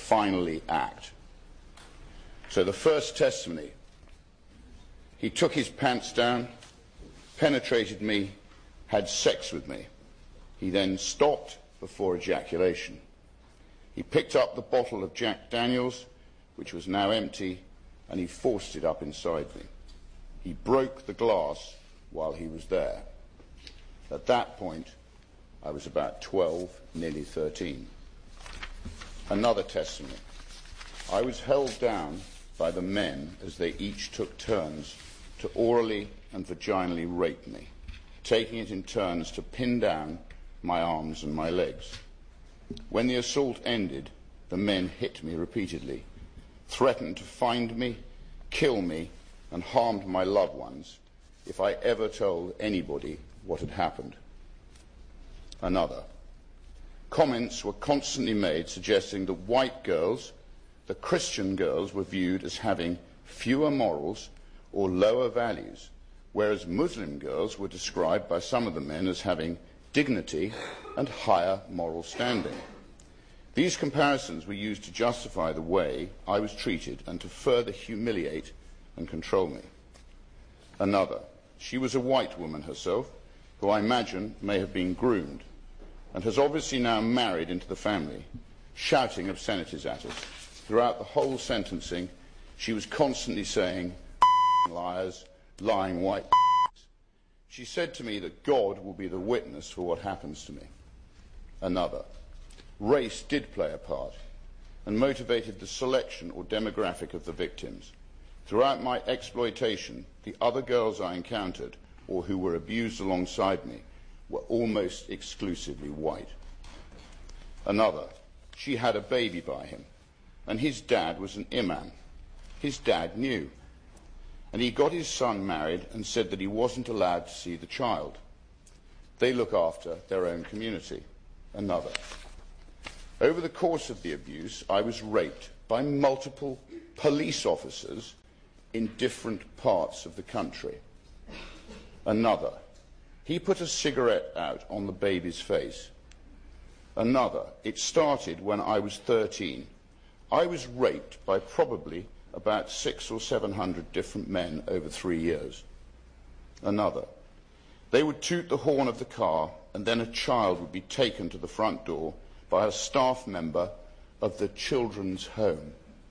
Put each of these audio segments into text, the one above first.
finally act. So the first testimony: he took his pants down, penetrated me, had sex with me. He then stopped before ejaculation. He picked up the bottle of Jack Daniels, which was now empty, and he forced it up inside me. He broke the glass while he was there. At that point, I was about 12, nearly 13. Another testimony: I was held down by the men as they each took turns to orally and vaginally rape me, taking it in turns to pin down my arms and my legs. When the assault ended, the men hit me repeatedly, threatened to find me, kill me, and harmed my loved ones if I ever told anybody what had happened. Another: comments were constantly made suggesting that white girls, the Christian girls, were viewed as having fewer morals or lower values, whereas Muslim girls were described by some of the men as having dignity and higher moral standing. These comparisons were used to justify the way I was treated and to further humiliate and control me. Another: she was a white woman herself, who I imagine may have been groomed, and has obviously now married into the family, shouting obscenities at us. Throughout the whole sentencing, she was constantly saying, liars, lying white. She said to me that God will be the witness for what happens to me. Another: race did play a part and motivated the selection or demographic of the victims. Throughout my exploitation, the other girls I encountered, or who were abused alongside me, were almost exclusively white. Another: she had a baby by him, and his dad was an imam. His dad knew, and he got his son married and said that he wasn't allowed to see the child. They look after their own community. Another: over the course of the abuse, I was raped by multiple police officers in different parts of the country. Another: he put a cigarette out on the baby's face. Another: it started when I was 13. I was raped by probably about 600 or 700 different men over 3 years. Another: they would toot the horn of the car, and then a child would be taken to the front door by a staff member of the children's home.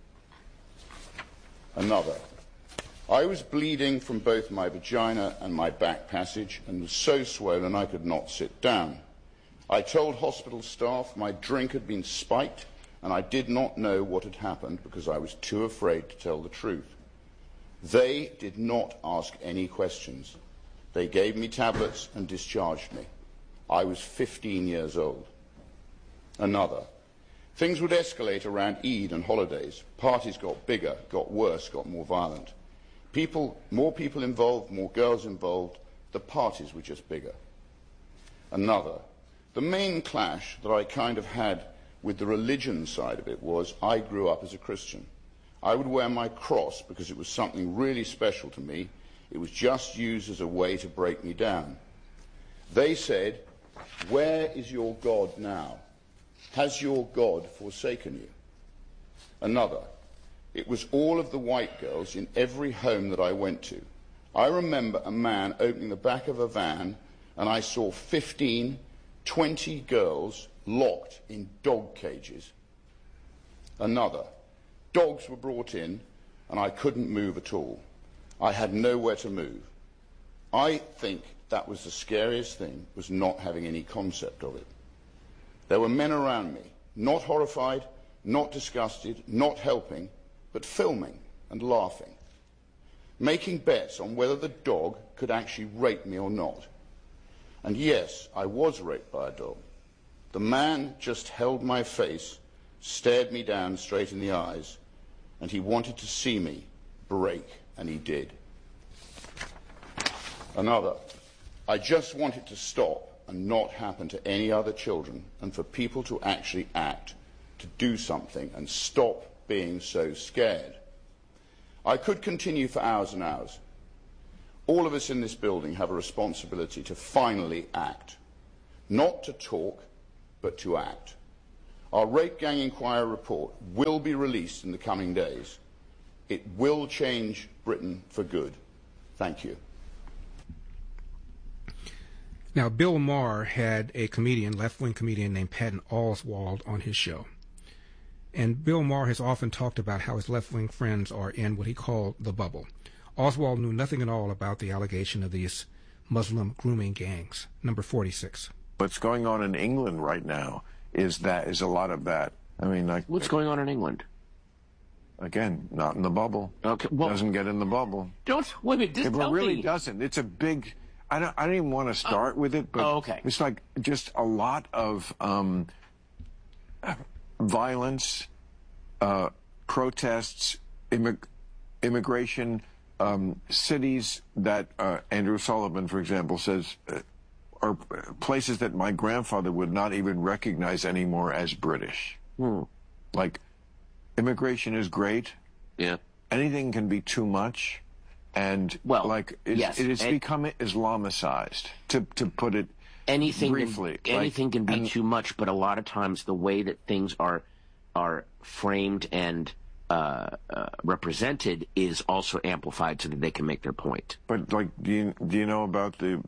Another: I was bleeding from both my vagina and my back passage and was so swollen I could not sit down. I told hospital staff my drink had been spiked and I did not know what had happened because I was too afraid to tell the truth. They did not ask any questions. They gave me tablets and discharged me. I was 15 years old. Another: things would escalate around Eid and holidays. Parties got bigger, got worse, got more violent. More people involved, more girls involved. The parties were just bigger. Another: the main clash that I kind of had with the religion side of it was I grew up as a Christian. I would wear my cross because it was something really special to me. It was just used as a way to break me down. They said, "Where is your God now? Has your God forsaken you?" Another: it was all of the white girls in every home that I went to. I remember a man opening the back of a van and I saw 15, 20 girls locked in dog cages. Another: dogs were brought in and I couldn't move at all. I had nowhere to move. I think that was the scariest thing, was not having any concept of it. There were men around me, not horrified, not disgusted, not helping, but filming and laughing, making bets on whether the dog could actually rape me or not. And yes, I was raped by a dog. The man just held my face, stared me down straight in the eyes, and he wanted to see me break, and he did. Another: I just wanted to stop and not happen to any other children, and for people to actually act, to do something and stop being so scared. I could continue for hours and hours. All of us in this building have a responsibility to finally act. Not to talk, but to act. Our Rape Gang Inquiry report will be released in the coming days. It will change Britain for good. Thank you. Now, Bill Maher had a comedian, left-wing comedian named Patton Oswalt on his show. And Bill Maher has often talked about how his left-wing friends are in what he called the bubble. Oswalt knew nothing at all about the allegation of these Muslim grooming gangs. Number 46. What's going on in England right now is a lot of that. I mean, like, what's going on in England? Again, not in the bubble. Okay, well, doesn't get in the bubble. Don't wait a minute. Just tell it really me. Doesn't. It's a big. I don't even want to start with it, but okay. It's like just a lot of violence, protests, immigration, cities that Andrew Sullivan, for example, says are places that my grandfather would not even recognize anymore as British. Like, immigration is great. Yeah. Anything can be too much. And, yes. it has become Islamicized, to put it briefly. Anything can be too much, but a lot of times the way that things are framed and represented is also amplified so that they can make their point. But, like, do you know about the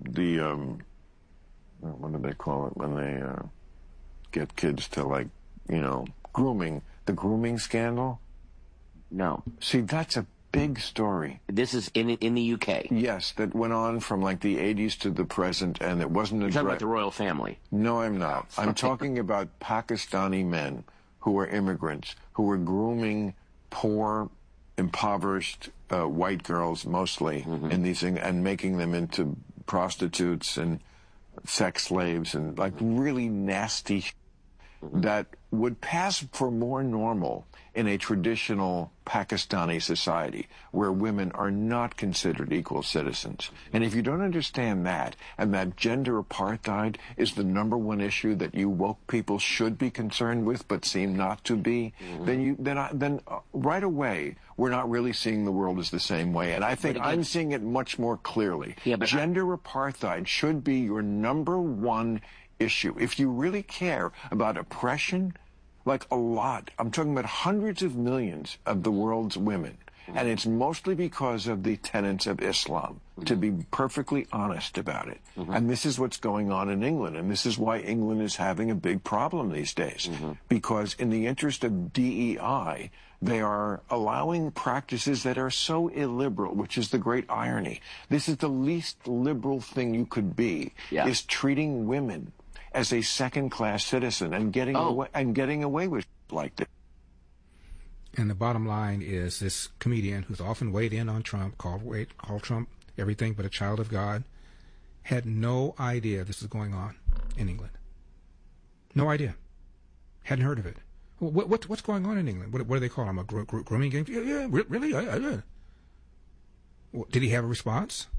what do they call it when they get kids to, like, grooming, the grooming scandal? No. See, that's a big story. This is in the UK. Yes, that went on from like the 80s to the present, and it wasn't You're talking about the royal family. No, I'm not. I'm talking about Pakistani men who are immigrants, who are grooming poor, impoverished white girls mostly in these things, and making them into prostitutes and sex slaves and like really nasty that would pass for more normal in a traditional Pakistani society where women are not considered equal citizens. And if you don't understand that, and that gender apartheid is the #1 issue that you woke people should be concerned with but seem not to be, then right away we're not really seeing the world as the same way. And I think I'm seeing it much more clearly. Yeah, but gender apartheid should be your #1 issue. If you really care about oppression, like a lot, I'm talking about hundreds of millions of the world's women, and it's mostly because of the tenets of Islam, to be perfectly honest about it. And this is what's going on in England, and this is why England is having a big problem these days, because in the interest of DEI, they are allowing practices that are so illiberal, which is the great irony. This is the least liberal thing you could be, is treating women as a second-class citizen and getting away with like this. And the bottom line is this comedian who's often weighed in on Trump, called Trump everything but a child of God, had no idea this is going on in England. No idea. Hadn't heard of it. Well, what's going on in England? What do they call them? A grooming gang? Yeah, really? Yeah. Well, did he have a response?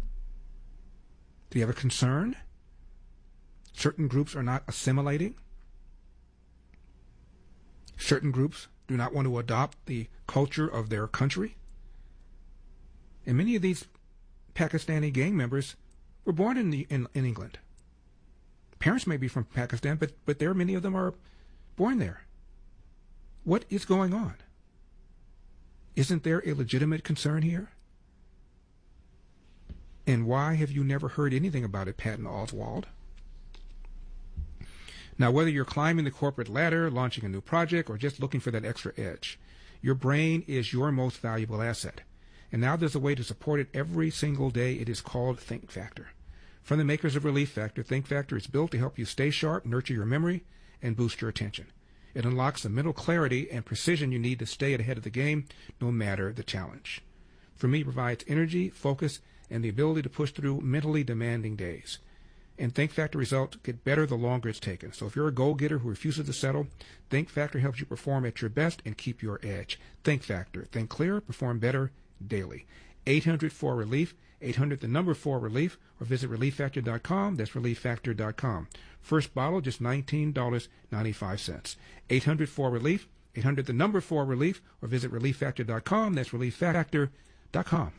Did he have a concern? Certain groups are not assimilating. Certain groups do not want to adopt the culture of their country. And many of these Pakistani gang members were born in England. Parents may be from Pakistan, but many of them are born there. What is going on? Isn't there a legitimate concern here? And why have you never heard anything about it, Patton Oswalt? Now, whether you're climbing the corporate ladder, launching a new project, or just looking for that extra edge, your brain is your most valuable asset. And now there's a way to support it every single day. It is called Think Factor. From the makers of Relief Factor, Think Factor is built to help you stay sharp, nurture your memory, and boost your attention. It unlocks the mental clarity and precision you need to stay ahead of the game, no matter the challenge. For me, it provides energy, focus, and the ability to push through mentally demanding days. And Think Factor results get better the longer it's taken. So if you're a goal-getter who refuses to settle, Think Factor helps you perform at your best and keep your edge. Think Factor. Think clearer, perform better daily. 800-4-RELIEF, 800-4-RELIEF, or visit ReliefFactor.com. That's ReliefFactor.com. First bottle, just $19.95. 800-4-RELIEF, 800-4-RELIEF, or visit ReliefFactor.com. That's ReliefFactor.com.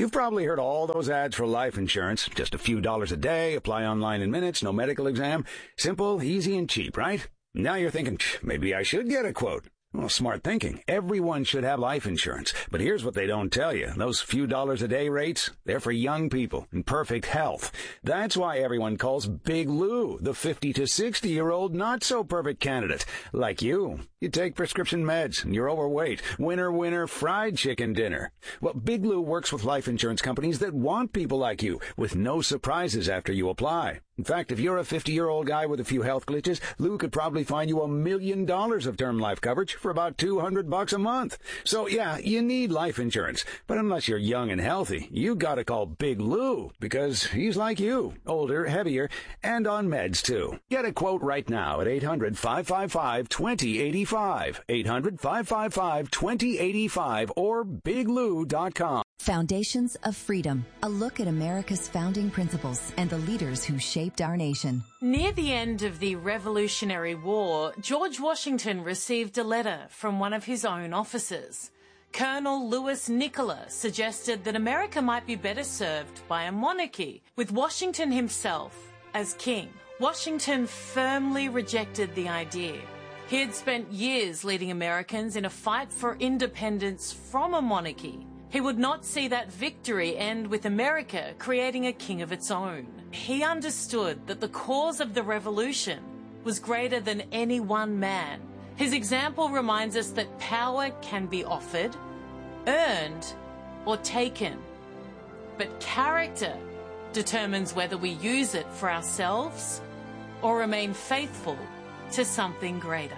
You've probably heard all those ads for life insurance. Just a few dollars a day, apply online in minutes, no medical exam. Simple, easy, and cheap, right? Now you're thinking, maybe I should get a quote. Well, smart thinking. Everyone should have life insurance. But here's what they don't tell you. Those few dollars a day rates, they're for young people in perfect health. That's why everyone calls Big Lou the 50 to 60-year-old not-so-perfect candidate. Like you. You take prescription meds and you're overweight. Winner, winner, fried chicken dinner. Well, Big Lou works with life insurance companies that want people like you, with no surprises after you apply. In fact, if you're a 50-year-old guy with a few health glitches, Lou could probably find you $1 million of term life coverage for about $200 a month. So, yeah, you need life insurance. But unless you're young and healthy, you gotta call Big Lou, because he's like you, older, heavier, and on meds, too. Get a quote right now at 800-555-2085, 800-555-2085, or biglou.com. Foundations of Freedom, a look at America's founding principles and the leaders who shaped our nation. Near the end of the Revolutionary War, George Washington received a letter from one of his own officers. Colonel Louis Nicola suggested that America might be better served by a monarchy, with Washington himself as king. Washington firmly rejected the idea. He had spent years leading Americans in a fight for independence from a monarchy. He would not see that victory end with America creating a king of its own. He understood that the cause of the revolution was greater than any one man. His example reminds us that power can be offered, earned, or taken. But character determines whether we use it for ourselves or remain faithful to something greater.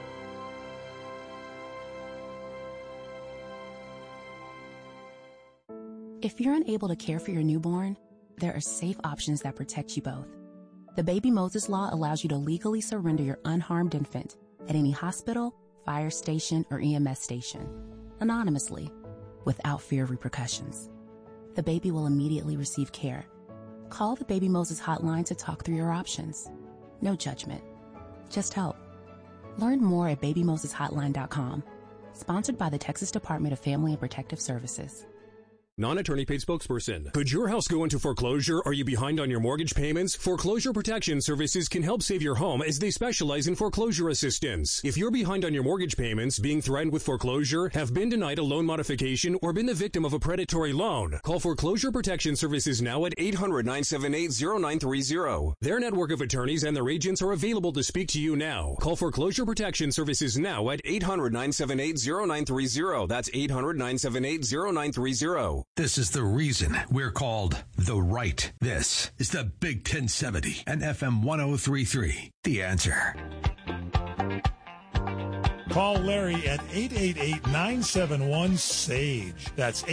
If you're unable to care for your newborn, there are safe options that protect you both. The Baby Moses Law allows you to legally surrender your unharmed infant at any hospital, fire station, or EMS station, anonymously, without fear of repercussions. The baby will immediately receive care. Call the Baby Moses hotline to talk through your options. No judgment, just help. Learn more at babymoseshotline.com. Sponsored by the Texas Department of Family and Protective Services. Non-attorney paid spokesperson. Could your house go into foreclosure? Are you behind on your mortgage payments? Foreclosure Protection Services can help save your home as they specialize in foreclosure assistance. If you're behind on your mortgage payments, being threatened with foreclosure, have been denied a loan modification, or been the victim of a predatory loan, call Foreclosure Protection Services now at 800-978-0930. Their network of attorneys and their agents are available to speak to you now. Call Foreclosure Protection Services now at 800-978-0930. That's 800-978-0930. This is the reason we're called The Right. This is the Big 1070 and FM 1033. The Answer. Call Larry at 888-971-SAGE. That's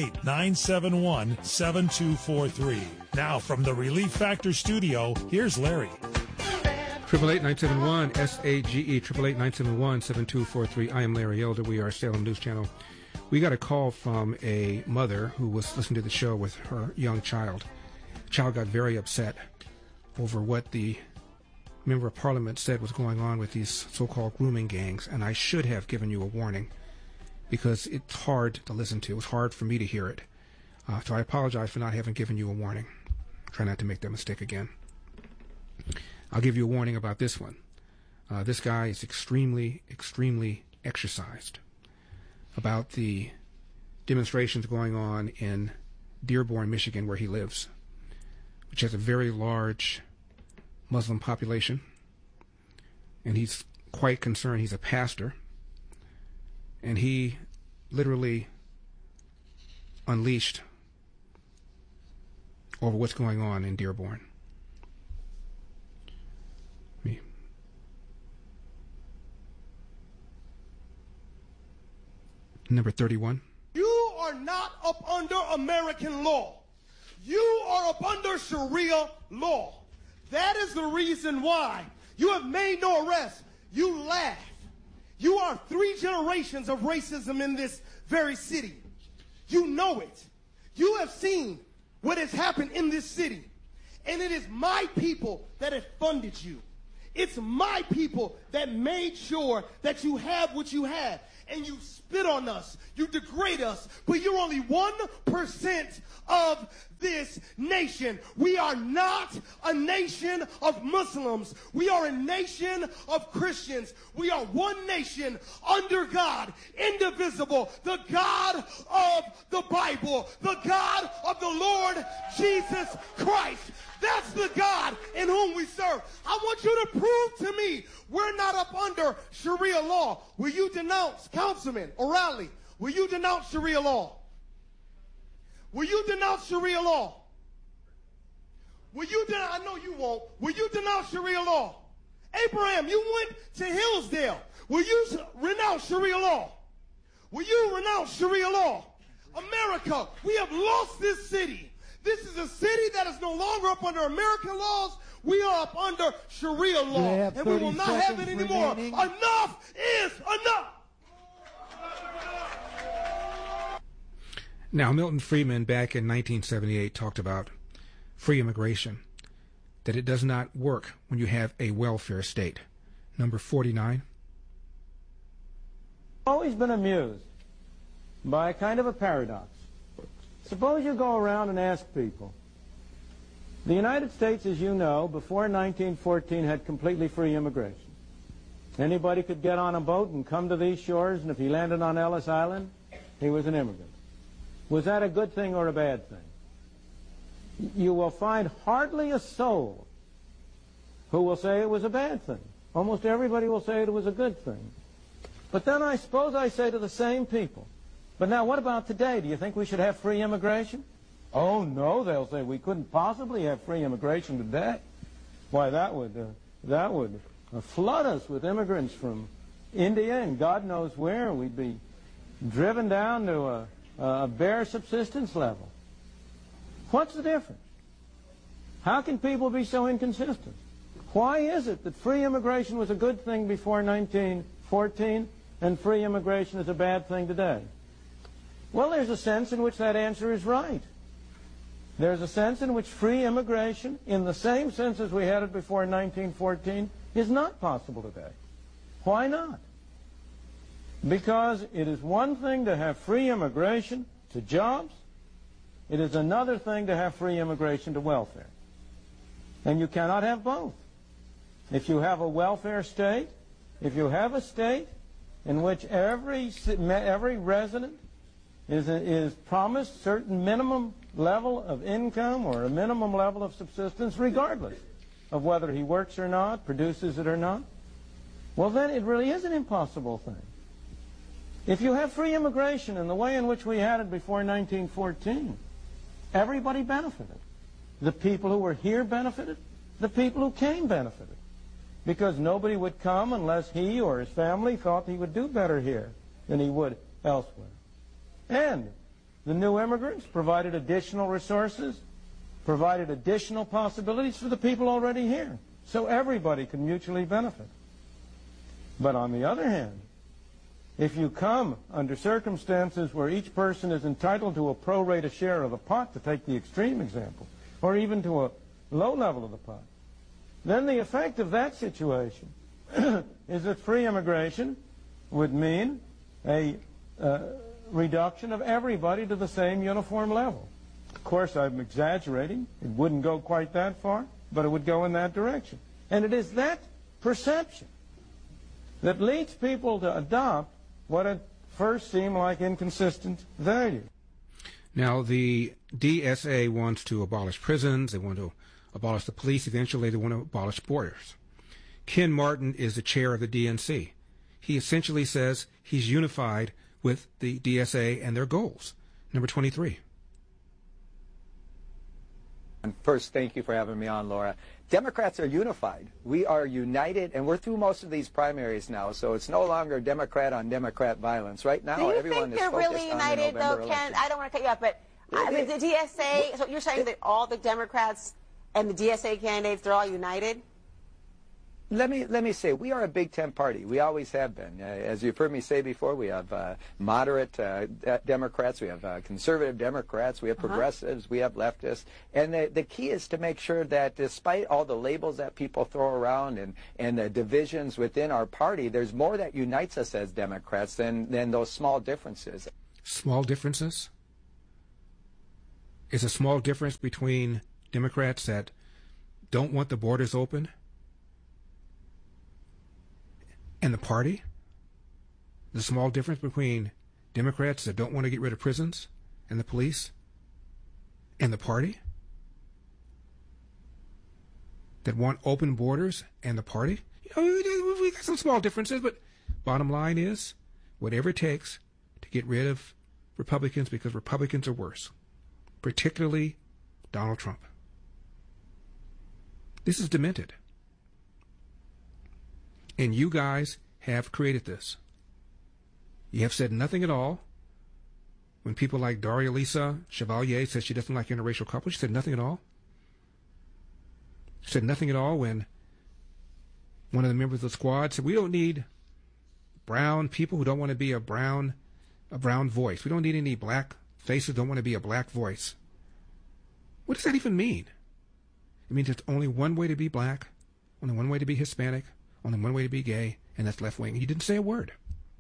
888-971-7243. Now from the Relief Factor studio, here's Larry. 888-971-SAGE, 888-971-7243. I am Larry Elder. We are Salem News Channel. We got a call from a mother who was listening to the show with her young child. The child got very upset over what the member of parliament said was going on with these so-called grooming gangs, and I should have given you a warning because it's hard to listen to. It was hard for me to hear it. So I apologize for not having given you a warning. Try not to make that mistake again. I'll give you a warning about this one. This guy is extremely, extremely exercised about the demonstrations going on in Dearborn, Michigan, where he lives, which has a very large Muslim population, and he's quite concerned. He's a pastor, and he literally unleashed over what's going on in Dearborn. Number 31. You are not up under American law. You are up under Sharia law. That is the reason why you have made no arrest. You laugh. You are 3 generations of racism in this very city. You know it. You have seen what has happened in this city. And it is my people that have funded you. It's my people that made sure that you have what you have. And you spit on us, you degrade us, but you're only 1% of this nation. We are not a nation of Muslims. We are a nation of Christians. We are one nation under God, indivisible, the God of the Bible, the God of the Lord Jesus Christ. That's the God in whom we serve. I want you to prove to me we're not up under Sharia law. Will you denounce, Councilman O'Reilly, will you denounce Sharia law? Will you denounce Sharia law? Will you denounce, I know you won't. Will you denounce Sharia law? Abraham, you went to Hillsdale. Will you renounce Sharia law? Will you renounce Sharia law? America, we have lost this city. This is a city that is no longer up under American laws. We are up under Sharia law. And we will not have it anymore. Remaining. Enough is enough. Now, Milton Friedman back in 1978 talked about free immigration, that it does not work when you have a welfare state. Number 49. I've always been amused by a kind of a paradox. Suppose you go around and ask people. The United States, as you know, before 1914 had completely free immigration. Anybody could get on a boat and come to these shores, and if he landed on Ellis Island, he was an immigrant. Was that a good thing or a bad thing? You will find hardly a soul who will say it was a bad thing. Almost everybody will say it was a good thing. But then I suppose I say to the same people, but now what about today? Do you think we should have free immigration? Oh, no, they'll say, we couldn't possibly have free immigration today. Why, that would flood us with immigrants from India and God knows where. We'd be driven down to a bare subsistence level. What's the difference? How can people be so inconsistent? Why is it that free immigration was a good thing before 1914 and free immigration is a bad thing today? Well, there's a sense in which that answer is right. There's a sense in which free immigration, in the same sense as we had it before 1914, is not possible today. Why not? Because it is one thing to have free immigration to jobs. It is another thing to have free immigration to welfare. And you cannot have both. If you have a welfare state, if you have a state in which every resident is promised certain minimum level of income or a minimum level of subsistence, regardless of whether he works or not, produces it or not, well, then it really is an impossible thing. If you have free immigration in the way in which we had it before 1914, everybody benefited. The people who were here benefited. The people who came benefited. Because nobody would come unless he or his family thought he would do better here than he would elsewhere. And the new immigrants provided additional resources, provided additional possibilities for the people already here. So everybody can mutually benefit. But on the other hand, if you come under circumstances where each person is entitled to a pro rata share of the pot, to take the extreme example, or even to a low level of the pot, then the effect of that situation is that free immigration would mean a reduction of everybody to the same uniform level. Of course, I'm exaggerating. It wouldn't go quite that far, but it would go in that direction. And it is that perception that leads people to adopt what at first seemed like inconsistent values. Now, the DSA wants to abolish prisons. They want to abolish the police. Eventually, they want to abolish borders. Ken Martin is the chair of the DNC. He essentially says he's unified with the DSA and their goals. Number 23. And first, thank you for having me on, Laura. Democrats are unified. We are united, and we're through most of these primaries now, so it's no longer Democrat on Democrat violence. Right now, everyone is focused on the November election. Do you think they're really united, though, Ken? I don't want to cut you off, but I mean, the DSA, so you're saying that all the Democrats and the DSA candidates, they're all united? Let me say, we are a Big Tent party. We always have been. As you've heard me say before, we have moderate Democrats, we have conservative Democrats, we have progressives, we have leftists. And the key is to make sure that despite all the labels that people throw around and the divisions within our party, there's more that unites us as Democrats than those small differences. Small differences? Is a small difference between Democrats that don't want the borders open and the party? The small difference between Democrats that don't want to get rid of prisons and the police and the party? That want open borders and the party? We got some small differences, but bottom line is, whatever it takes to get rid of Republicans, because Republicans are worse, particularly Donald Trump. This is demented. And you guys have created this. You have said nothing at all when people like Daria Lisa Chevalier said she doesn't like interracial couples. She said nothing at all. She said nothing at all when one of the members of the squad said, we don't need brown people who don't want to be a brown voice. We don't need any black faces who don't want to be a black voice. What does that even mean? It means it's only one way to be black, only one way to be Hispanic, only one way to be gay, and that's left wing. He didn't say a word.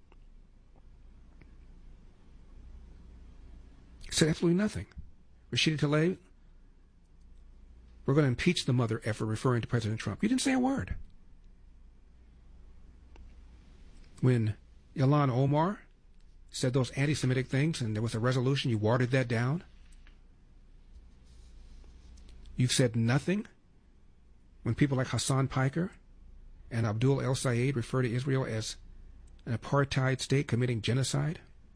He said absolutely nothing. Rashida Tlaib, we're going to impeach the mother effer referring to President Trump. You didn't say a word. When Ilhan Omar said those anti-Semitic things and there was a resolution, you watered that down. You've said nothing when people like Hassan Piker and Abdul El Sayed refer to Israel as an apartheid state committing genocide.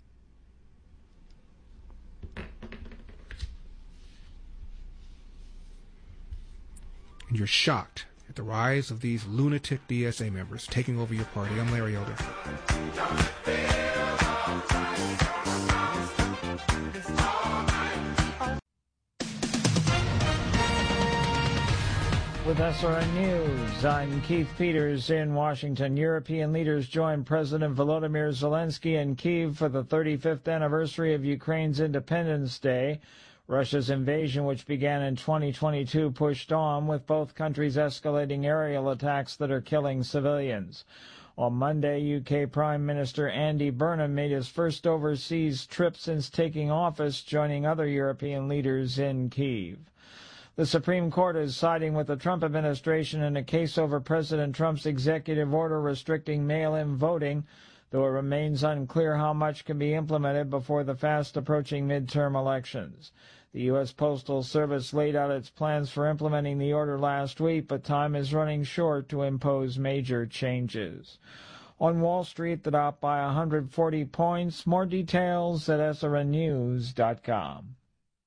And you're shocked at the rise of these lunatic DSA members taking over your party. I'm Larry Elder. With SRN News, I'm Keith Peters in Washington. European leaders joined President Volodymyr Zelensky in Kyiv for the 35th anniversary of Ukraine's Independence Day. Russia's invasion, which began in 2022, pushed on, with both countries escalating aerial attacks that are killing civilians. On Monday, UK Prime Minister Andy Burnham made his first overseas trip since taking office, joining other European leaders in Kyiv. The Supreme Court is siding with the Trump administration in a case over President Trump's executive order restricting mail-in voting, though it remains unclear how much can be implemented before the fast-approaching midterm elections. The U.S. Postal Service laid out its plans for implementing the order last week, but time is running short to impose major changes. On Wall Street, the Dow by 140 points. More details at srnnews.com.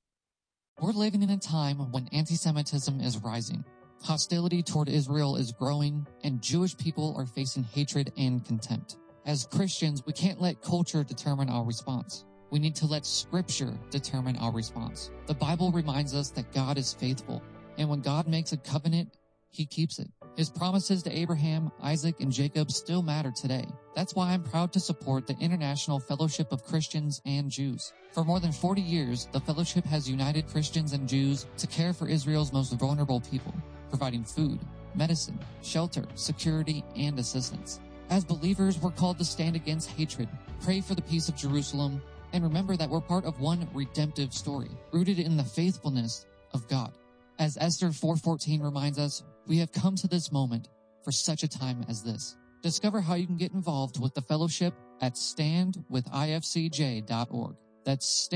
We're living in a time when anti-Semitism is rising. Hostility toward Israel is growing, and Jewish people are facing hatred and contempt. As Christians, we can't let culture determine our response. We need to let Scripture determine our response. The Bible reminds us that God is faithful, and when God makes a covenant, He keeps it. His promises to Abraham, Isaac, and Jacob still matter today. That's why I'm proud to support the International Fellowship of Christians and Jews. For more than 40 years, the Fellowship has united Christians and Jews to care for Israel's most vulnerable people, providing food, medicine, shelter, security, and assistance. As believers, we're called to stand against hatred, pray for the peace of Jerusalem, and remember that we're part of one redemptive story, rooted in the faithfulness of God. As Esther 4:14 reminds us, we have come to this moment for such a time as this. Discover how you can get involved with the fellowship at standwithifcj.org. That's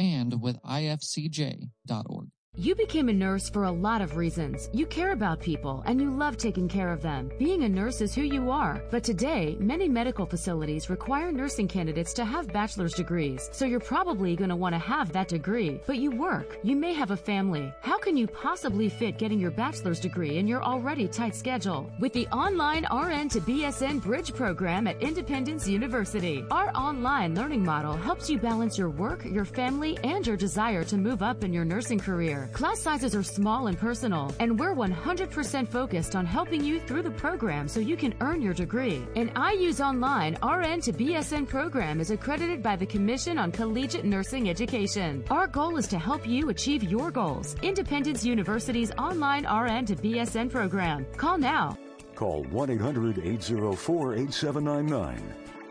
standwithifcj.org. You became a nurse for a lot of reasons. You care about people and you love taking care of them. Being a nurse is who you are. But today, many medical facilities require nursing candidates to have bachelor's degrees. So you're probably going to want to have that degree. But you work. You may have a family. How can you possibly fit getting your bachelor's degree in your already tight schedule? With the online RN to BSN Bridge program at Independence University, our online learning model helps you balance your work, your family, and your desire to move up in your nursing career. Class sizes are small and personal, and we're 100% focused on helping you through the program so you can earn your degree. An IU's online RN to BSN program is accredited by the Commission on Collegiate Nursing Education. Our goal is to help you achieve your goals. Independence University's online RN to BSN program. Call now. Call 1-800-804-8799.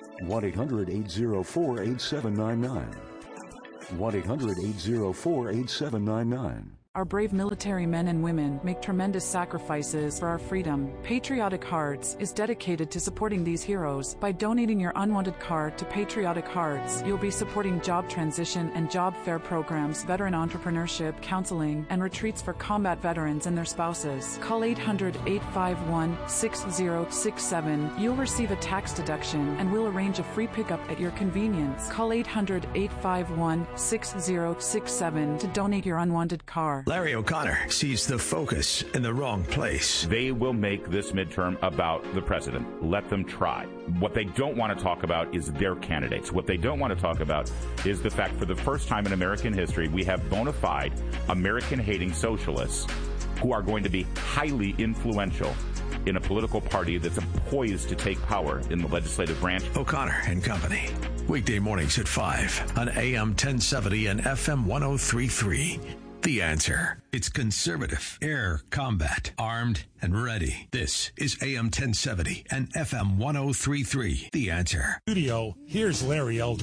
1-800-804-8799. 1-800-804-8799. Our brave military men and women make tremendous sacrifices for our freedom. Patriotic Hearts is dedicated to supporting these heroes. By donating your unwanted card to Patriotic Hearts, you'll be supporting job transition and job fair programs, veteran entrepreneurship, counseling, and retreats for combat veterans and their spouses. Call 800-851-6067. You'll receive a tax deduction, and we'll arrange a free pickup at your convenience. Call 800-851-6067 to donate your unwanted card. Larry O'Connor sees the focus in the wrong place. They will make this midterm about the president. Let them try. What they don't want to talk about is their candidates. What they don't want to talk about is the fact for the first time in American history, we have bona fide American-hating socialists who are going to be highly influential in a political party that's poised to take power in the legislative branch. O'Connor and Company. Weekday mornings at 5 on AM 1070 and FM 1033. The Answer. It's conservative, air combat, armed and ready. This is AM 1070 and FM 1033. The Answer. Studio, here's Larry Elder.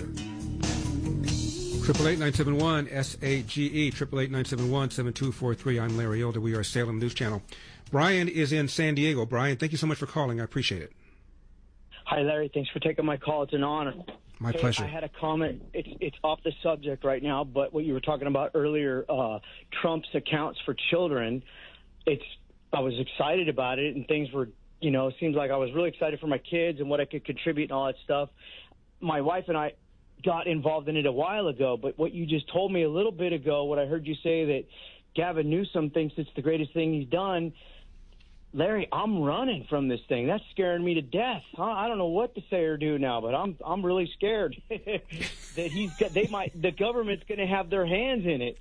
888-971-SAGE, 888-971-7243. I'm Larry Elder. We are Salem News Channel. Brian is in San Diego. Brian, thank you so much for calling. I appreciate it. Hi, Larry. Thanks for taking my call. It's an honor. My pleasure. I had a comment. It's off the subject right now, but what you were talking about earlier, Trump's accounts for children, I was excited about it, and things were, it seems like I was really excited for my kids and what I could contribute and all that stuff. My wife and I got involved in it a while ago, but what you just told me a little bit ago, what I heard you say that Gavin Newsom thinks it's the greatest thing he's done, Larry, I'm running from this thing. That's scaring me to death. I don't know what to say or do now, but I'm really scared that the government's going to have their hands in it.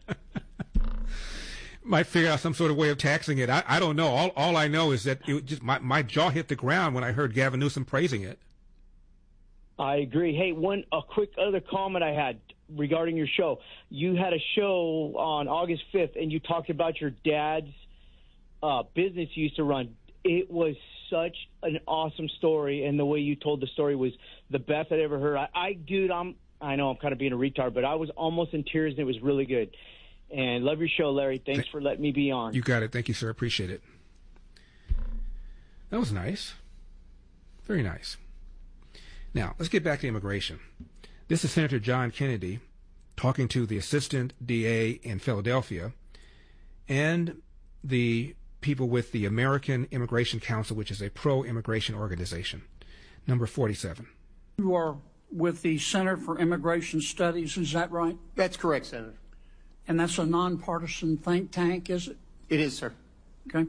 Might figure out some sort of way of taxing it. I don't know. All I know is that it just my jaw hit the ground when I heard Gavin Newsom praising it. I agree. Hey, a quick other comment I had regarding your show. You had a show on August 5th, and you talked about your dad's business you used to run. It was such an awesome story, and the way you told the story was the best I'd ever heard. I know I'm kind of being a retard, but I was almost in tears, and it was really good. And love your show, Larry. Thanks for letting me be on. You got it. Thank you, sir. Appreciate it. That was nice. Very nice. Now, let's get back to immigration. This is Senator John Kennedy talking to the assistant DA in Philadelphia and the people with the American Immigration Council, which is a pro-immigration organization. Number 47. You are with the Center for Immigration Studies, is that right? That's correct, Senator. And that's a nonpartisan think tank, is it? It is, sir. Okay.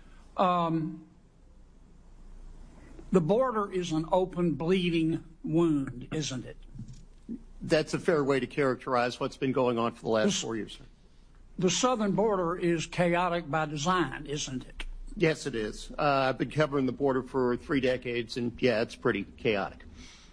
The border is an open, bleeding wound, isn't it? That's a fair way to characterize what's been going on for the last 4 years, sir. The southern border is chaotic by design, isn't it? Yes, it is. I've been covering the border for 3 decades, and yeah, it's pretty chaotic.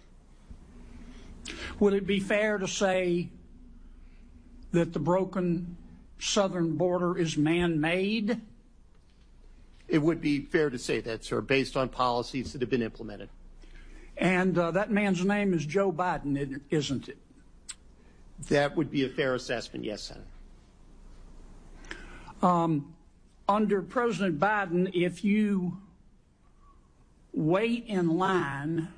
Would it be fair to say that the broken southern border is man-made? It would be fair to say that, sir, based on policies that have been implemented. And that man's name is Joe Biden, isn't it? That would be a fair assessment, yes, Senator. Under President Biden, if you wait in line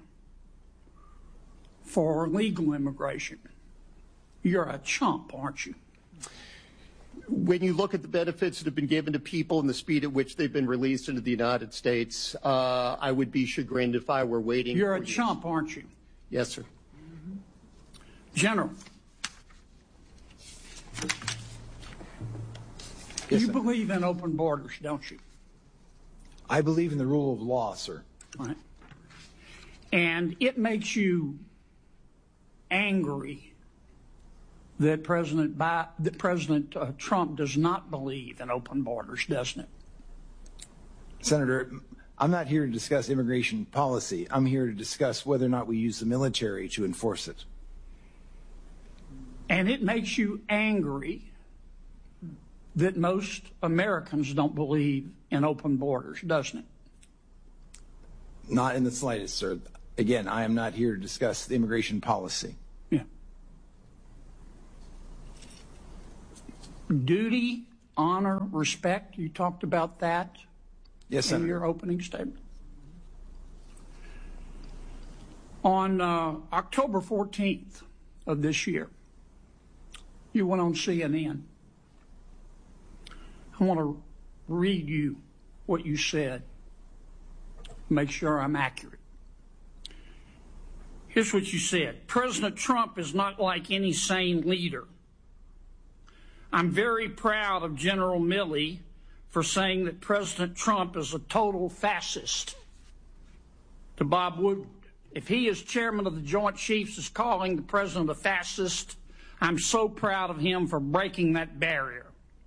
for legal immigration, you're a chump, aren't you? When you look at the benefits that have been given to people and the speed at which they've been released into the United States, I would be chagrined if I were waiting. You're a chump, aren't you? Yes, sir. General. You believe in open borders, don't you? I believe in the rule of law, sir. All right. And it makes you angry that President Trump does not believe in open borders, doesn't it? Senator, I'm not here to discuss immigration policy. I'm here to discuss whether or not we use the military to enforce it. And it makes you angry that most Americans don't believe in open borders, doesn't it? Not in the slightest, sir. Again, I am not here to discuss the immigration policy. Yeah. Duty, honor, respect, you talked about that yes, Senator. In your opening statement. On October 14th of this year, you went on CNN. I want to read you what you said, make sure I'm accurate. Here's what you said. President Trump is not like any sane leader. I'm very proud of General Milley for saying that President Trump is a total fascist. To Bob Woodward, if he as chairman of the Joint Chiefs is calling the president a fascist, I'm so proud of him for breaking that barrier.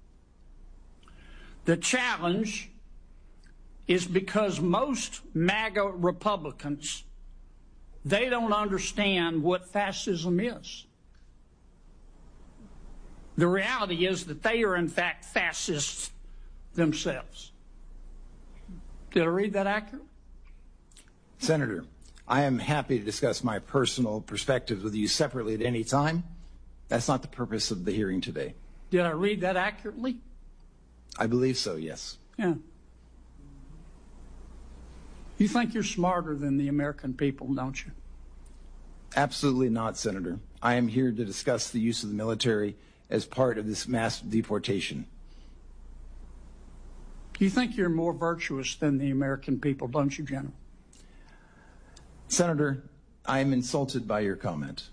The challenge is because most MAGA Republicans, they don't understand what fascism is. The reality is that they are, in fact, fascists themselves. Did I read that accurately? Senator, I am happy to discuss my personal perspectives with you separately at any time. That's not the purpose of the hearing today. Did I read that accurately? I believe so, yes. Yeah. You think you're smarter than the American people, don't you? Absolutely not, Senator. I am here to discuss the use of the military as part of this mass deportation. You think you're more virtuous than the American people, don't you, General? Senator, I am insulted by your comment.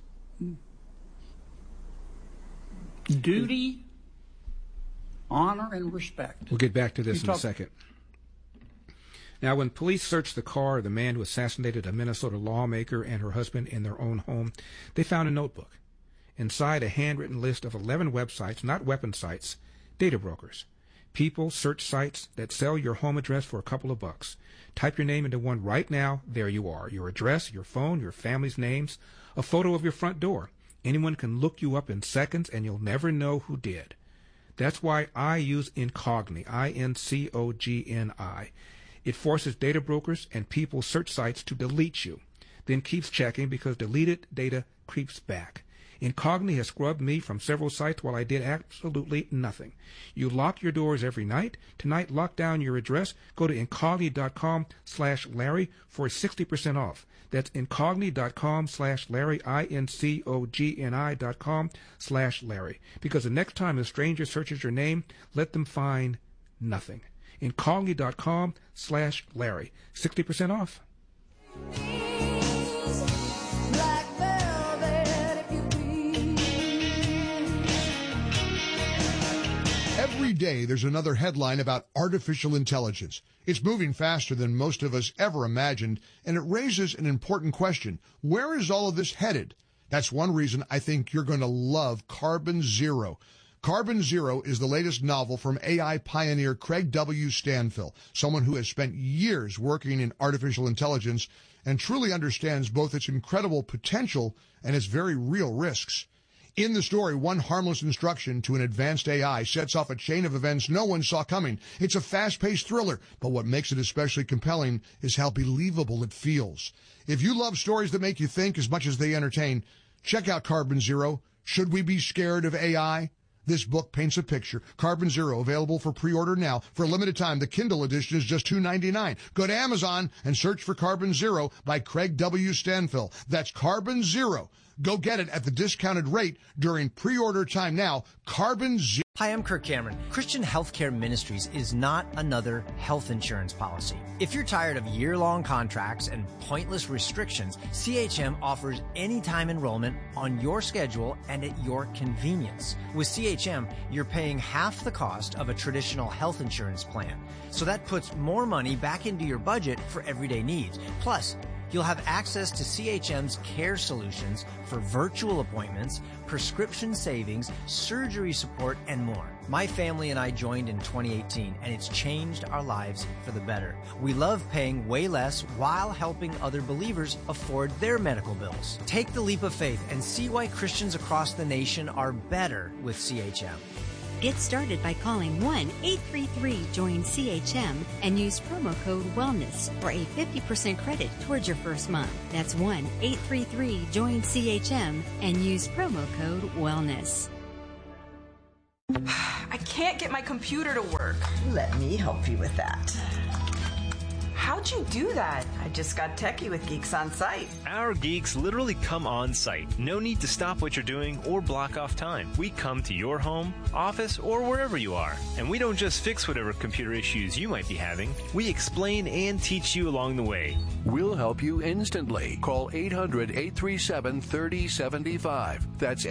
Duty, honor, and respect. We'll get back to this in a second. Now, when police searched the car of the man who assassinated a Minnesota lawmaker and her husband in their own home, they found a notebook. Inside, a handwritten list of 11 websites, not weapon sites, data brokers. People search sites that sell your home address for a couple of bucks. Type your name into one right now. There you are. Your address, your phone, your family's names, a photo of your front door. Anyone can look you up in seconds, and you'll never know who did. That's why I use Incogni, I-N-C-O-G-N-I. It forces data brokers and people search sites to delete you, then keeps checking because deleted data creeps back. Incogni has scrubbed me from several sites while I did absolutely nothing. You lock your doors every night. Tonight, lock down your address. Go to incogni.com/Larry for 60% off. That's incogni.com/Larry, incogni.com/Larry. Because the next time a stranger searches your name, let them find nothing. Incogni.com/Larry. 60% off. Every day there's another headline about artificial intelligence. It's moving faster than most of us ever imagined, and it raises an important question. Where is all of this headed? That's one reason I think you're going to love Carbon Zero. Carbon Zero is the latest novel from AI pioneer Craig W. Stanfill, someone who has spent years working in artificial intelligence and truly understands both its incredible potential and its very real risks. In the story, one harmless instruction to an advanced AI sets off a chain of events no one saw coming. It's a fast-paced thriller, but what makes it especially compelling is how believable it feels. If you love stories that make you think as much as they entertain, check out Carbon Zero. Should we be scared of AI? This book paints a picture. Carbon Zero, available for pre-order now. For a limited time, the Kindle edition is just $2.99. Go to Amazon and search for Carbon Zero by Craig W. Stanfill. That's Carbon Zero. Go get it at the discounted rate during pre-order time now. Carbon Zero. Hi, I'm Kirk Cameron. Christian Healthcare Ministries is not another health insurance policy. If you're tired of year-long contracts and pointless restrictions, CHM offers anytime enrollment on your schedule and at your convenience. With CHM, you're paying half the cost of a traditional health insurance plan. So that puts more money back into your budget for everyday needs. Plus, you'll have access to CHM's care solutions for virtual appointments, prescription savings, surgery support, and more. My family and I joined in 2018, and it's changed our lives for the better. We love paying way less while helping other believers afford their medical bills. Take the leap of faith and see why Christians across the nation are better with CHM. Get started by calling 1-833-JOIN-CHM and use promo code WELLNESS for a 50% credit towards your first month. That's 1-833-JOIN-CHM and use promo code WELLNESS. I can't get my computer to work. Let me help you with that. How'd you do that? I just got techie with Geeks on Site. Our geeks literally come on site. No need to stop what you're doing or block off time. We come to your home, office, or wherever you are. And we don't just fix whatever computer issues you might be having. We explain and teach you along the way. We'll help you instantly. Call 800-837-3075. That's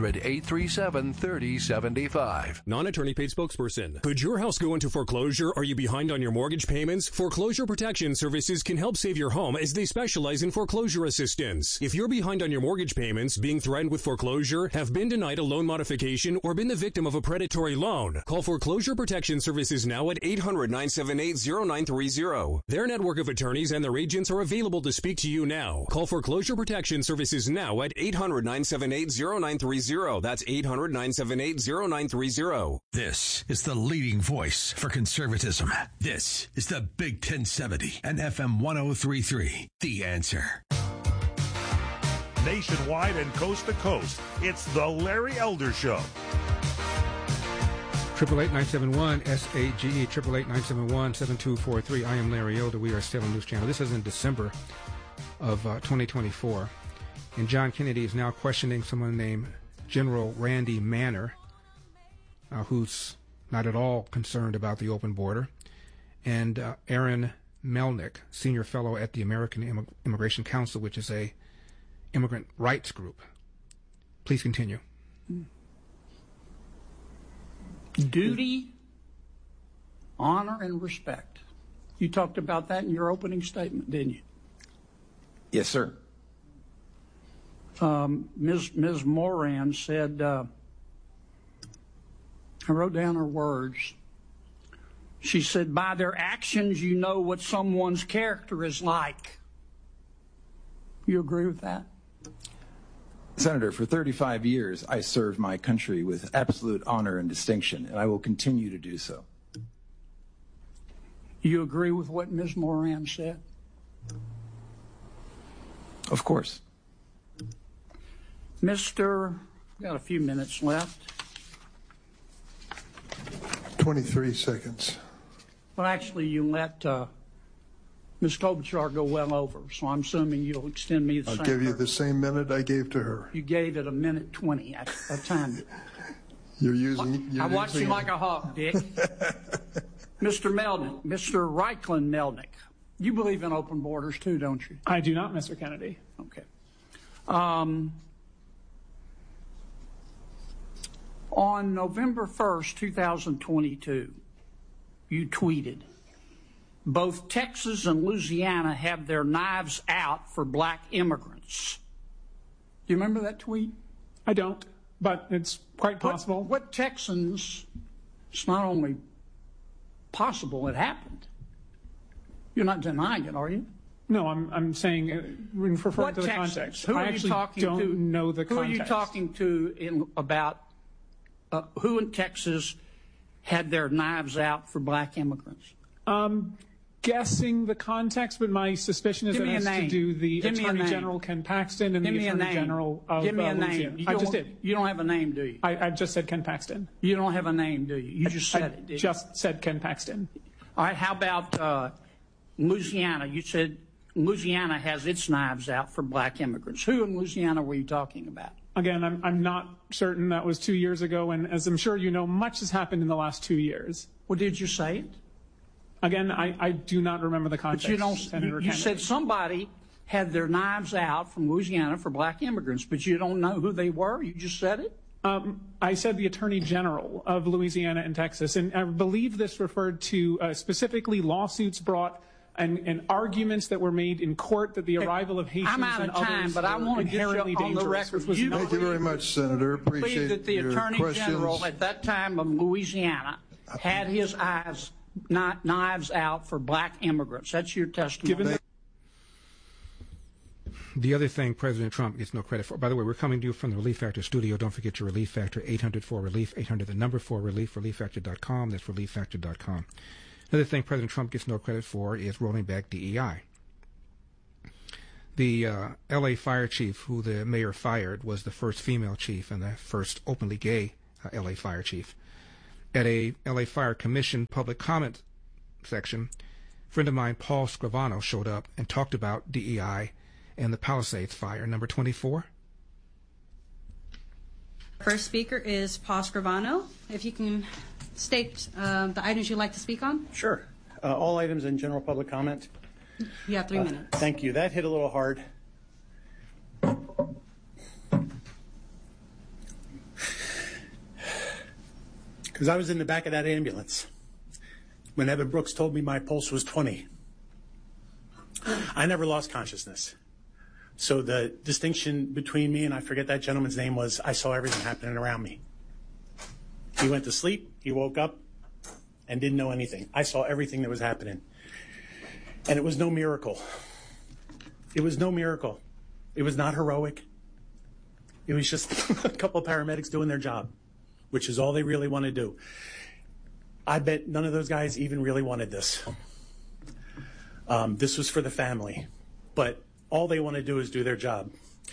800-837-3075. Non-attorney paid spokesperson. Could your house go into foreclosure? Are you behind on your mortgage payments? Foreclosure Protection Services can help save your home as they specialize in foreclosure assistance. If you're behind on your mortgage payments, being threatened with foreclosure, have been denied a loan modification, or been the victim of a predatory loan, call Foreclosure Protection Services now at 800-978-0930. Their network of attorneys and their agents are available to speak to you now. Call Foreclosure Protection Services now at 800-978-0930. That's 800-978-0930. This is the leading voice for conservatism. This is the Big 1070 and FM 1033. The Answer. Nationwide and coast to coast, it's the Larry Elder Show. 888-971-SAGE, 888-971-7243. I am Larry Elder. We are Salem News Channel. This is in December of 2024. And John Kennedy is now questioning someone named General Randy Manner, who's not at all concerned about the open border. And Aaron Melnick, senior fellow at the American Immigration Council, which is a immigrant rights group. Please continue. Duty, honor, and respect. You talked about that in your opening statement, didn't you? Yes, sir. Ms. Moran said, I wrote down her words. She said, by their actions, you know what someone's character is like. You agree with that? Senator, for 35 years, I served my country with absolute honor and distinction, and I will continue to do so. You agree with what Ms. Moran said? Of course. We've got a few minutes left. 23 seconds. Well, actually, you let Ms. Klobuchar go well over, so I'm assuming you'll extend me the same. I'll give you the same minute I gave to her. You gave it a minute 20 at a time. You're I watched you like a hawk, Dick. Mr. Melnick, Mr. Reichlin Melnick, you believe in open borders too, don't you? I do not, Mr. Kennedy. Okay. On November 1st, 2022, you tweeted, both Texas and Louisiana have their knives out for black immigrants. Do you remember that tweet? I don't, but it's quite possible. What Texans, it's not only possible, it happened. You're not denying it, are you? No, I'm saying, referring to the context. Who are you talking to? I actually don't know the context. Who are you talking to about who in Texas had their knives out for black immigrants? Guessing the context, but my suspicion is it has to do the Attorney General Ken Paxton and the Attorney General of Louisiana. Give me a name. I just did. You don't have a name, do you? I just said Ken Paxton. You don't have a name, do you? You just said it, did you? Just said Ken Paxton. All right, how about Louisiana? You said Louisiana has its knives out for black immigrants. Who in Louisiana were you talking about? Again, I'm not certain. That was 2 years ago, and as I'm sure you know, much has happened in the last 2 years. Well, did you say it? Again, I do not remember the context. But you don't. You said somebody had their knives out from Louisiana for black immigrants, but you don't know who they were? You just said it? I said the Attorney General of Louisiana and Texas, and I believe this referred to specifically lawsuits brought and arguments that were made in court that the arrival of Haitians I'm out and of time, others but I want to get you on the record. Thank you very much, Senator. Appreciate that the your Attorney questions. General at that time of Louisiana had his knives out for black immigrants. That's your testimony. The other thing President Trump gets no credit for, by the way, we're coming to you from the Relief Factor studio. Don't forget your Relief Factor, 800-4RELIEF, 800-4RELIEF, ReliefFactor.com. That's ReliefFactor.com. Another thing President Trump gets no credit for is rolling back DEI. The L.A. fire chief who the mayor fired was the first female chief and the first openly gay L.A. fire chief. At a L.A. Fire Commission public comment section, a friend of mine, Paul Scrivano, showed up and talked about DEI and the Palisades fire, number 24. First speaker is Paul Scrivano. If you can state the items you'd like to speak on. Sure. All items in general public comment. You have 3 minutes. Thank you. That hit a little hard. Because I was in the back of that ambulance when Evan Brooks told me my pulse was 20. I never lost consciousness. So the distinction between me and I forget that gentleman's name was I saw everything happening around me. He went to sleep, he woke up, and didn't know anything. I saw everything that was happening. And it was no miracle. It was no miracle. It was not heroic. It was just a couple of paramedics doing their job, which is all they really want to do. I bet none of those guys even really wanted this. This was for the family. But all they want to do is do their job.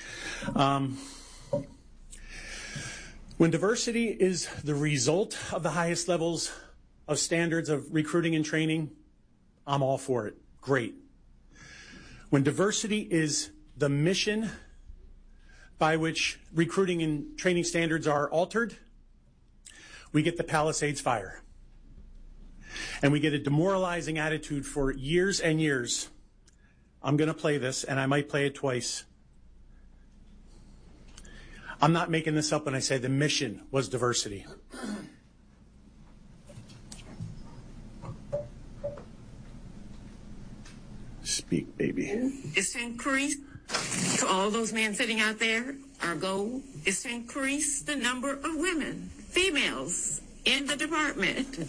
When diversity is the result of the highest levels of standards of recruiting and training, I'm all for it. Great. When diversity is the mission by which recruiting and training standards are altered, we get the Palisades fire. And we get a demoralizing attitude for years and years. I'm going to play this, and I might play it twice. I'm not making this up when I say the mission was diversity. Speak, baby. Is to increase, to all those men sitting out there, our goal is to increase the number of women, females, in the department.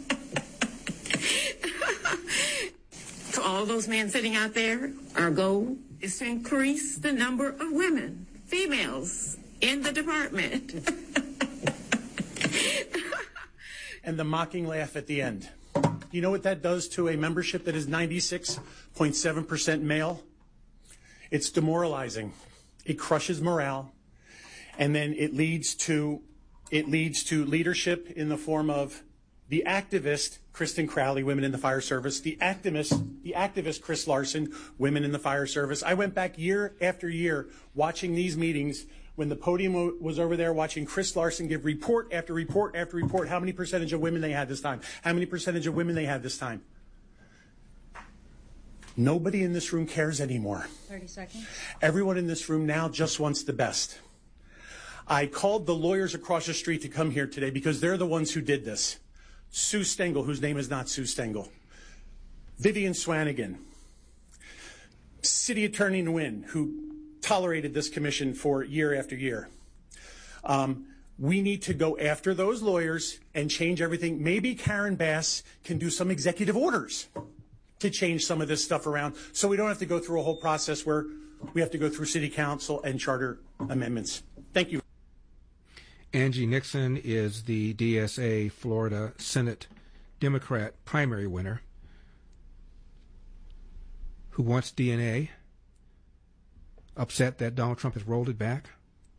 To all those men sitting out there, our goal is to increase the number of women, females, in the department. And the mocking laugh at the end. You know what that does to a membership that is 96.7% male? It's demoralizing. It crushes morale. And then it leads to leadership in the form of the activist Kristen Crowley, women in the fire service, the activist Chris Larson, women in the fire service. I went back year after year watching these meetings when the podium was over there watching Chris Larson give report after report after report how many percentage of women they had this time, how many percentage of women they had this time. Nobody in this room cares anymore. 30 seconds. Everyone in this room now just wants the best. I called the lawyers across the street to come here today because they're the ones who did this. Sue Stengel, whose name is not Sue Stengel. Vivian Swanigan. City Attorney Nguyen, who tolerated this commission for year after year. We need to go after those lawyers and change everything. Maybe Karen Bass can do some executive orders to change some of this stuff around so we don't have to go through a whole process where we have to go through city council and charter amendments. Thank you. Angie Nixon is the DSA Florida Senate Democrat primary winner who wants DNA, upset that Donald Trump has rolled it back.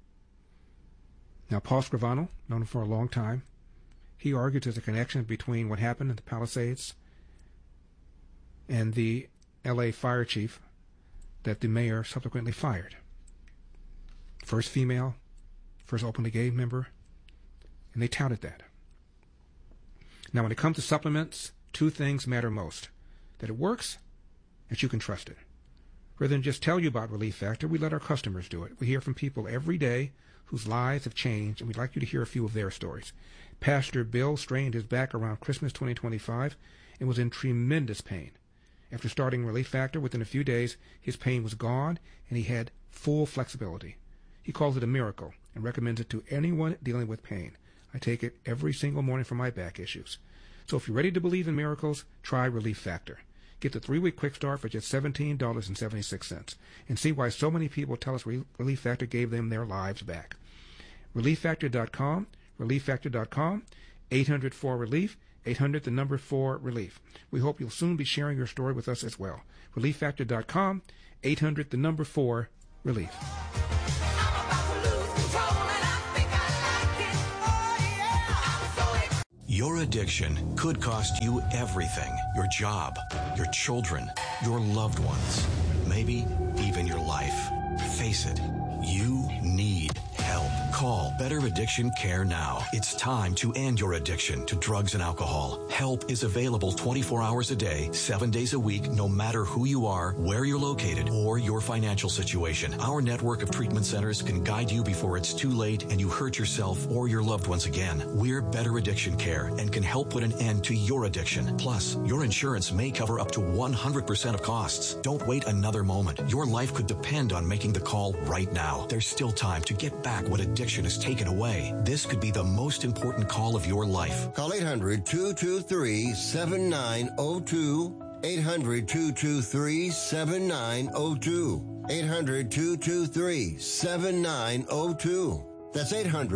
Now, Paul Scrivano, known him for a long time, he argued there's a connection between what happened in the Palisades and the L.A. fire chief that the mayor subsequently fired. First female, first openly gay member, and they touted that. Now, when it comes to supplements, two things matter most: that it works and you can trust it. Rather than just tell you about Relief Factor, we let our customers do it. We hear from people every day whose lives have changed, and we'd like you to hear a few of their stories. Pastor Bill strained his back around Christmas 2025 and was in tremendous pain. After starting Relief Factor, within a few days, his pain was gone, and he had full flexibility. He calls it a miracle and recommends it to anyone dealing with pain. I take it every single morning for my back issues. So if you're ready to believe in miracles, try Relief Factor. Get the 3-week quick start for just $17.76 and see why so many people tell us Relief Factor gave them their lives back. ReliefFactor.com, ReliefFactor.com, 800-4-RELIEF, 800 the number 4-RELIEF. We hope you'll soon be sharing your story with us as well. ReliefFactor.com, 800 the number 4-RELIEF. Your addiction could cost you everything: your job, your children, your loved ones, maybe even your life. Face it, you need help. Call Better Addiction Care now. It's time to end your addiction to drugs and alcohol. Help is available 24 hours a day, 7 days a week, no matter who you are, where you're located, or your financial situation. Our network of treatment centers can guide you before it's too late and you hurt yourself or your loved ones again. We're Better Addiction Care and can help put an end to your addiction. Plus, your insurance may cover up to 100% of costs. Don't wait another moment. Your life could depend on making the call right now. There's still time to get back what addiction has taken away. This could be the most important call of your life. Call 800-223-7902. 800-223-7902. 800-223-7902. That's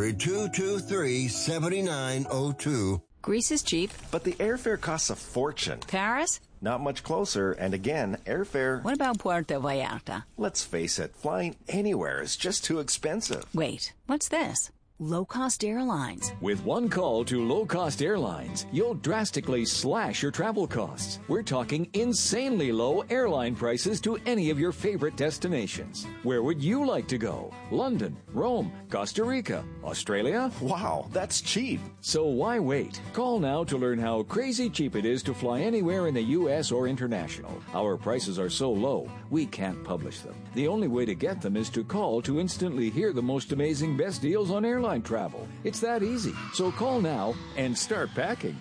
800-223-7902. Greece is cheap. But the airfare costs a fortune. Paris? Not much closer, and again, airfare... What about Puerto Vallarta? Let's face it, flying anywhere is just too expensive. Wait, what's this? Low-cost airlines. With one call to low-cost airlines, you'll drastically slash your travel costs. We're talking insanely low airline prices to any of your favorite destinations. Where would you like to go? London, Rome, Costa Rica, Australia? Wow, that's cheap. So why wait? Call now to learn how crazy cheap it is to fly anywhere in the U.S. or international. Our prices are so low, we can't publish them. The only way to get them is to call to instantly hear the most amazing best deals on airline travel. It's that easy. So call now and start packing.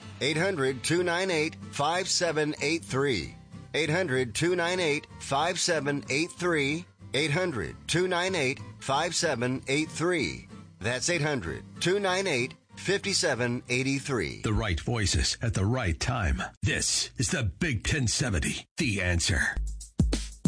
800-298-5783. 800-298-5783. 800-298-5783. That's 800-298-5783. The right voices at the right time. This is the Big 1070, The Answer.